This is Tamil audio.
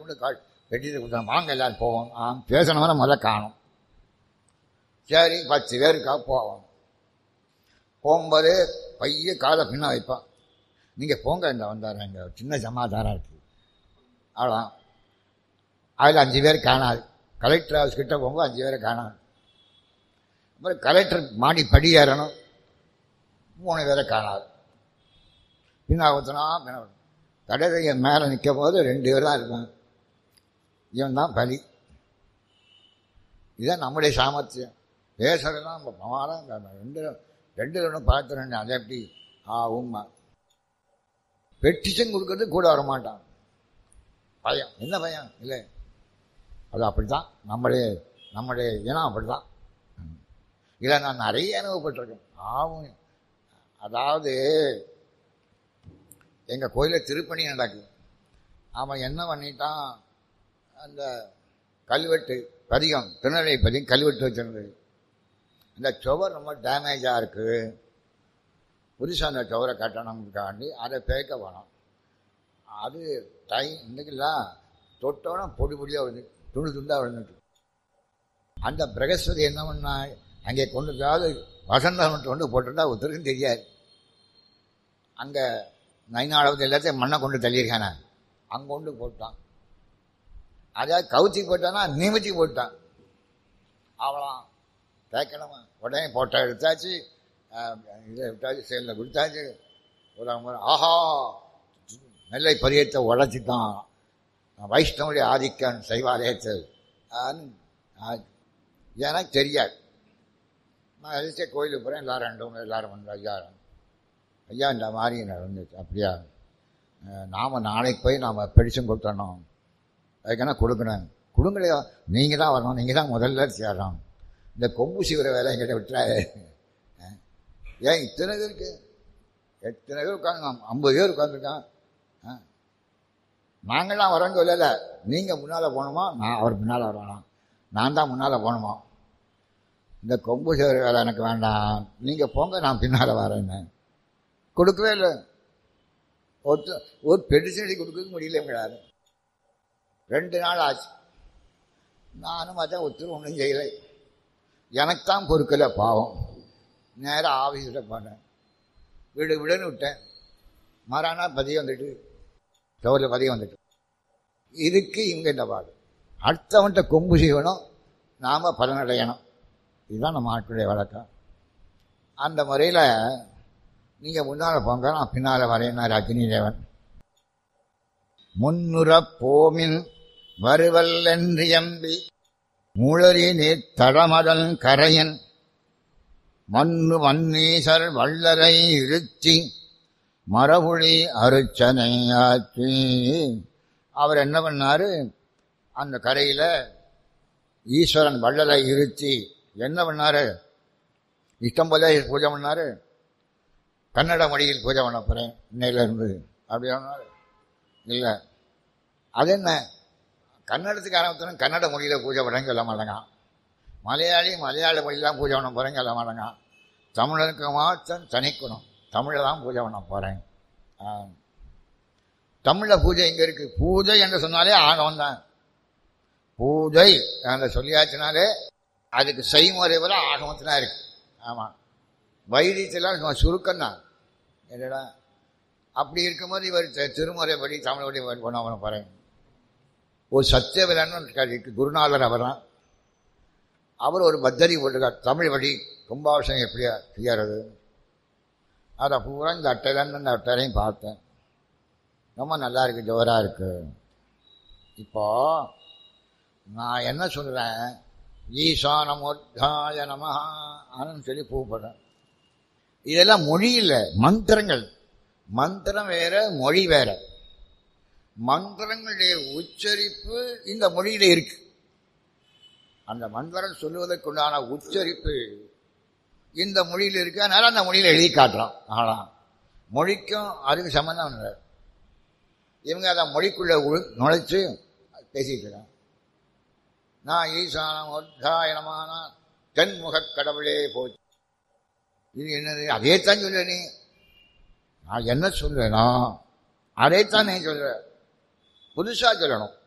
கொண்டு வெட்டிட்டு கொடுத்தாங்க. வாங்க எல்லாரும் போவோம். பேசணும்னா முதல்ல காணும். சரி 10 பேருக்காக போவோம். போகும்போது பைய காலை பின்ன வைப்பான். நீங்கள் போங்க, இந்த வந்தார் இங்கே சின்ன ஜமாதாராக இருக்குது அவ்வளோ. அதில் 5 பேர் காணாது. கலெக்டர் ஹவுஸ் கிட்ட போகும்போது 5 பேரை காணாது. அப்புறம் கலெக்டர் மாடி படி ஏறணும், 3 பேரை காணாது. பின்னா ஊற்றினா கடையை மேலே நிற்கும் போது 2 பேர் தான் இருக்காங்க. இவன் தான் பலி. இதுதான் நம்முடைய சாமர்த்தியம். பேசுறதுலாம் நம்ம பிரமாதம். ரெண்டு பார்த்துறேன். அதை எப்படி உண்மை பெட்டிஷன் கொடுக்கறது கூட வரமாட்டான். பயம். என்ன பயம் இல்லை, அது அப்படித்தான். நம்முடைய இனம் அப்படித்தான். இதை நான் நிறைய அனுபவப்பட்டிருக்கேன். அதாவது எங்கள் கோயிலில் திருப்பணி நடக்குது. அவன் என்ன பண்ணிட்டான், அந்த கல்வெட்டு பதிகம், திருநெல்வேலி பதிகம் கல்வெட்டு வச்சிருந்தது. இந்த சுவர் ரொம்ப டேமேஜாக இருக்குது, புதுசாக அந்த சுவரை கட்டணும்காண்டி அதை பேக்க வேணும். அது இன்னைக்கெல்லாம் தொட்டோன்னா பொடி பொடியாக விழுந்து துண்டு துண்டாக விழுந்துட்டு. அந்த பிரகஸ்பதி என்ன பண்ணா, அங்கே கொண்டு வசந்தம் கொண்டு போட்டுட்டா ஒருத்தருக்கும் தெரியாது. அங்கே நைனாளவது எல்லாத்தையும் மண்ணை கொண்டு தள்ளியிருக்கானே, அங்கே கொண்டு போட்டான். அதாவது கவுத்தி போட்டானா நிமித்தி போட்டான். அவளாம் கேட்கணுமா, உடனே போட்டோ எடுத்தாச்சு, இதை விட்டாச்சு, செயலில் கொடுத்தாச்சு. ஆஹா, நெல்லை பரியத்தை உழைச்சிட்டான், வைஷ்ணவுடைய ஆதிக்கன் சைவாலயத்தை எனக்கு தெரியாது. நான் எதிர்த்தே கோயிலுக்கு போகிறேன். எல்லாரும் வந்து ஐயா இந்த மாதிரி நடந்துச்சு. அப்படியா, நாம் நாளைக்கு போய் நாம் பெடிஷன் கொடுத்தணும், அதுக்கான கொடுங்களையா, நீங்கள் தான் வரணும், நீங்கள் தான் முதல்ல சேரணும். இந்த கொம்பு சீவிர வேலை எங்கிட்ட விட்டுறாரு. ஏன் எத்தனை பேர் உட்காந்து 50 பேர் உட்காந்துருக்கான். நாங்கள்லாம் வரங்க இல்லை, நீங்கள் முன்னால் போகணுமா, நான் அவர் முன்னால் வரணும், நான் தான் முன்னால் போகணுமா. இந்த கொம்பு சீவிர வேலை எனக்கு வேண்டாம், நீங்கள் போங்க, நான் பின்னால் வரேன்னு கொடுக்கவே இல்லை. ஒரு பெடிஷன் கொடுக்க முடியல கிடையாது. 2 நாள் ஆச்சு. நானும் அதான் ஒருத்தர் ஒன்றும் செய்யலை. எனக்கு தான் பொறுக்கலை, பாவம். நேராக ஆஃபீஸில் போனேன், விடுன்னு விட்டேன். மறுநாள் பதியம் வந்துட்டு, சோரில் பதியம் வந்துட்டு. இதுக்கு இவங்க இந்த பாடு, அடுத்தவன்கிட்ட கொம்பு செய்யணும், நாம் பலனடையணும். இதுதான் நம்ம ஆட்களுடைய வழக்கம். அந்த முறையில் நீங்கள் முன்னால் போங்க, நான் பின்னால் வரேன்னார் அக்னி தேவன். முன்னுறப் போமின் வருவல் என்று எம்பி மூளறி நீர் தடமதன் கரையன் மண்ணு மன்னீசர் வள்ளரை இழுத்தி மரபுழி அருச்சனையாற்றி. அவர் என்ன பண்ணாரு, அந்த கரையில் ஈஸ்வரன் வள்ளலை இருத்தி என்ன பண்ணாரு, இஷ்டம் போல பூஜை பண்ணாரு. கன்னட மொழியில் பூஜை பண்ண போகிறேன் இன்னையிலேருந்து அப்படி சொன்னார். இல்லை, அது என்ன, கன்னடத்துக்கு ஆரம்பித்தோம், கன்னட மொழியில் பூஜை பண்ணுறேன்னு சொல்ல மாட்டேங்க. மலையாள மொழியெலாம் பூஜை பண்ண போகிறேன்னு சொல்ல மாட்டேங்க. தமிழனுக்கு மாற்றம் தனிக்கணும், தமிழில் தான் பூஜை பண்ண போகிறேன். தமிழில் பூஜை இங்கே இருக்குது. பூஜை என்று சொன்னாலே ஆகவம் தான். பூஜை அந்த சொல்லியாச்சுனாலே அதுக்கு செய்முறை வர ஆகமத்தினா இருக்கு. ஆமாம், வைத்தியத்தில் சுருக்கம் தான். என்னடா அப்படி இருக்கும்போது இவர் திருமுறைப்படி தமிழோடைய பண்ண போகிறேன். ஒரு சத்தியவிலன்னு குருநாதர் அவர் தான். அவர் ஒரு பத்தரி போட்டிருக்கார், தமிழ் வழி கும்பாபிஷேகம் எப்படியா செய்யறது. அதை பூரா இந்த அட்டையிலன்னு அந்த அட்டையிலையும் பார்த்தேன். ரொம்ப நல்லா இருக்குது, ஜோராக இருக்குது. இப்போ நான் என்ன சொல்கிறேன், ஈசானமோத்தாய நமஹான்னு சொல்லி கூப்பிடுறேன். இதெல்லாம் மொழி இல்லை, மந்திரங்கள். மந்திரம் வேற, மொழி வேற. மந்திரங்களுடைய உச்சரிப்பு இந்த மொழியில இருக்கு. அந்த மந்திரம் சொல்லுவதற்குண்டான உச்சரிப்பு இந்த மொழியில் இருக்கு. அதனால அந்த மொழியில் எழுதி காட்டுறோம். ஆனால் மொழிக்கும் அதுக்கு சம்பந்தம் இல்லை. இவங்க அதை மொழிக்குள்ள நுழைச்சு பேசிட்டு இருக்காங்க. நான் ஈசானம் ஒத்தாயனமான தென்முக கடவுளே போச்சு. இது என்னது, அதே தான் சொல்ல. நீ நான் என்ன சொல்றேனா அதைத்தான் நீ சொல்ற, புதுசா சொல்லணும்.